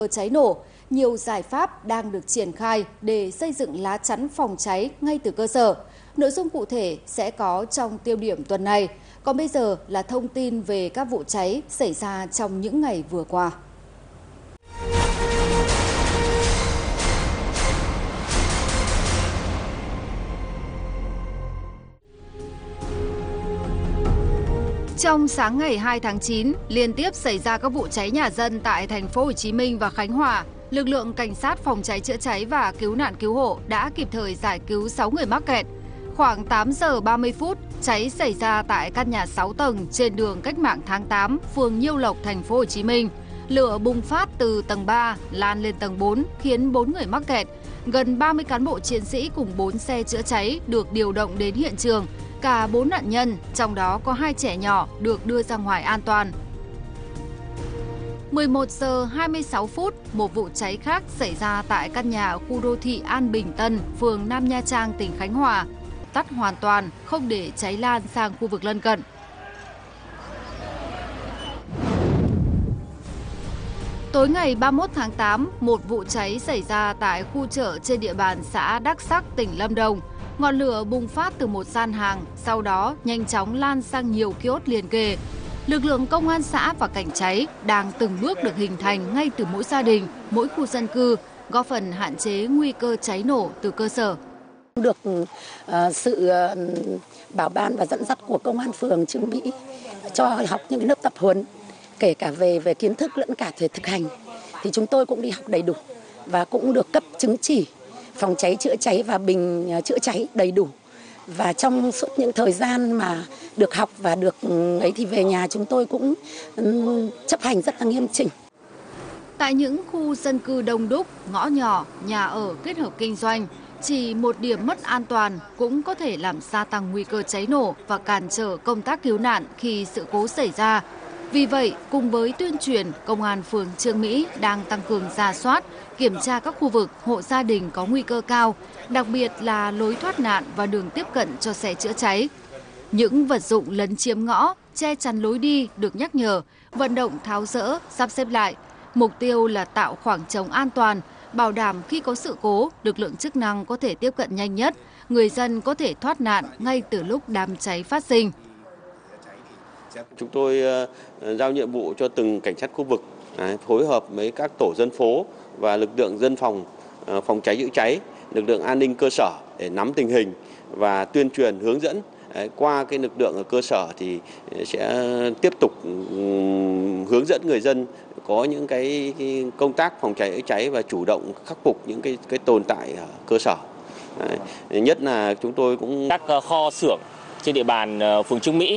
Cháy nổ, nhiều giải pháp đang được triển khai để xây dựng lá chắn phòng cháy ngay từ cơ sở. Nội dung cụ thể sẽ có trong tiêu điểm tuần này. Còn bây giờ là thông tin về các vụ cháy xảy ra trong những ngày vừa qua. Trong sáng ngày 2 tháng 9, liên tiếp xảy ra các vụ cháy nhà dân tại thành phố Hồ Chí Minh và Khánh Hòa. Lực lượng cảnh sát phòng cháy chữa cháy và cứu nạn cứu hộ đã kịp thời giải cứu 6 người mắc kẹt. Khoảng 8 giờ 30 phút, cháy xảy ra tại căn nhà 6 tầng trên đường Cách mạng tháng 8, phường Nhiêu Lộc, thành phố Hồ Chí Minh. Lửa bùng phát từ tầng 3 lan lên tầng 4 khiến 4 người mắc kẹt. Gần 30 cán bộ chiến sĩ cùng 4 xe chữa cháy được điều động đến hiện trường. Cả 4 nạn nhân, trong đó có 2 trẻ nhỏ, được đưa ra ngoài an toàn. 11 giờ 26 phút, một vụ cháy khác xảy ra tại căn nhà ở khu đô thị An Bình Tân, phường Nam Nha Trang, tỉnh Khánh Hòa. Tắt hoàn toàn, không để cháy lan sang khu vực lân cận. Tối ngày 31 tháng 8, một vụ cháy xảy ra tại khu chợ trên địa bàn xã Đắc Sắc, tỉnh Lâm Đồng. Ngọn lửa bùng phát từ một gian hàng, sau đó nhanh chóng lan sang nhiều kiosk liền kề. Lực lượng công an xã và cảnh cháy đang từng bước được hình thành ngay từ mỗi gia đình, mỗi khu dân cư, góp phần hạn chế nguy cơ cháy nổ từ cơ sở. Được sự bảo ban và dẫn dắt của công an phường Trương Mỹ cho học những lớp tập huấn, kể cả về kiến thức lẫn cả về thực hành, thì chúng tôi cũng đi học đầy đủ và cũng được cấp chứng chỉ phòng cháy chữa cháy và bình chữa cháy đầy đủ. Và trong suốt những thời gian mà được học và được ấy thì về nhà chúng tôi cũng chấp hành rất là nghiêm chỉnh. Tại những khu dân cư đông đúc, ngõ nhỏ, nhà ở kết hợp kinh doanh, chỉ một điểm mất an toàn cũng có thể làm gia tăng nguy cơ cháy nổ và cản trở công tác cứu nạn khi sự cố xảy ra. Vì vậy, cùng với tuyên truyền, Công an phường Trương Mỹ đang tăng cường rà soát, kiểm tra các khu vực, hộ gia đình có nguy cơ cao, đặc biệt là lối thoát nạn và đường tiếp cận cho xe chữa cháy. Những vật dụng lấn chiếm ngõ, che chắn lối đi được nhắc nhở, vận động tháo dỡ, sắp xếp lại. Mục tiêu là tạo khoảng trống an toàn, bảo đảm khi có sự cố, lực lượng chức năng có thể tiếp cận nhanh nhất, người dân có thể thoát nạn ngay từ lúc đám cháy phát sinh. Chúng tôi giao nhiệm vụ cho từng cảnh sát khu vực phối hợp với các tổ dân phố và lực lượng dân phòng cháy chữa cháy, lực lượng an ninh cơ sở để nắm tình hình và tuyên truyền hướng dẫn. Qua cái lực lượng ở cơ sở thì sẽ tiếp tục hướng dẫn người dân có những cái công tác phòng cháy chữa cháy và chủ động khắc phục những cái tồn tại ở cơ sở. Nhất là chúng tôi cũng các kho xưởng trên địa bàn phường Trương Mỹ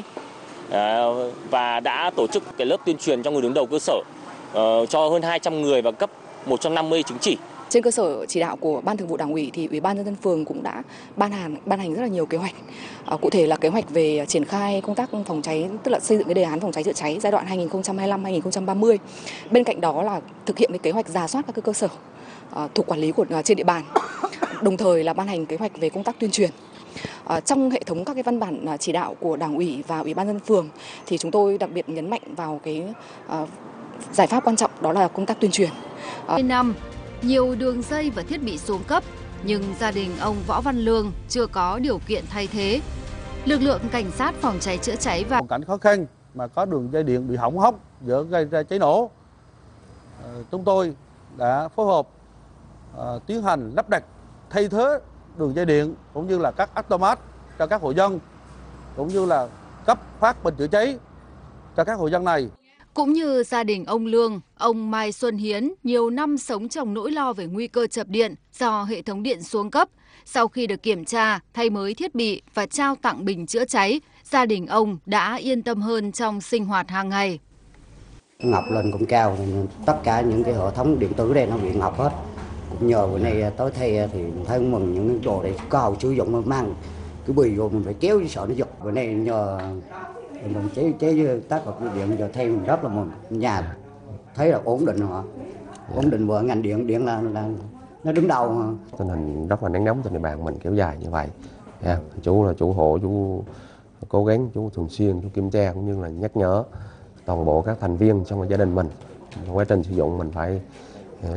và đã tổ chức cái lớp tuyên truyền cho người đứng đầu cơ sở cho hơn 200 người và cấp 150 chứng chỉ. Trên cơ sở chỉ đạo của Ban Thường vụ Đảng ủy thì Ủy ban nhân dân phường cũng đã ban hành rất là nhiều kế hoạch. Cụ thể là kế hoạch về triển khai công tác phòng cháy, tức là xây dựng cái đề án phòng cháy chữa cháy giai đoạn 2025-2030. Bên cạnh đó là thực hiện cái kế hoạch rà soát các cơ sở thuộc quản lý của trên địa bàn. Đồng thời là ban hành kế hoạch về công tác tuyên truyền. Trong hệ thống các cái văn bản chỉ đạo của Đảng ủy và Ủy ban nhân dân phường thì chúng tôi đặc biệt nhấn mạnh vào cái giải pháp quan trọng, đó là công tác tuyên truyền. Năm, nhiều đường dây và thiết bị xuống cấp, nhưng gia đình ông Võ Văn Lương chưa có điều kiện thay thế. Lực lượng cảnh sát phòng cháy chữa cháy và hoàn cảnh khó khăn mà có đường dây điện bị hỏng hóc dễ gây ra cháy nổ, chúng tôi đã phối hợp tiến hành lắp đặt thay thế đường dây điện cũng như là các automat cho các hộ dân, cũng như là cấp phát bình chữa cháy cho các hộ dân này. Cũng như gia đình ông Lương, ông Mai Xuân Hiến nhiều năm sống trong nỗi lo về nguy cơ chập điện do hệ thống điện xuống cấp. Sau khi được kiểm tra, thay mới thiết bị và trao tặng bình chữa cháy, gia đình ông đã yên tâm hơn trong sinh hoạt hàng ngày. Ngập lên cũng cao, tất cả những cái hệ thống điện tử đây nó bị ngập hết. Cũng nhờ bữa nay tới thay thì thấy mừng những đồ này cao sử dụng mang cái bì vô mình phải kéo chứ sợ nó giật. Bữa nay nhờ mình chế tác hợp điện giờ thay mình rất là mừng, nhà thấy là ổn định họ, ổn định vừa ngành điện là nó đứng đầu. Tình hình rất là nắng nóng trên địa bàn mình kéo dài như vậy. Chú là chủ hộ, chú cố gắng, chú thường xuyên chú kiểm tra cũng như là nhắc nhở toàn bộ các thành viên trong gia đình mình. Quá trình sử dụng mình phải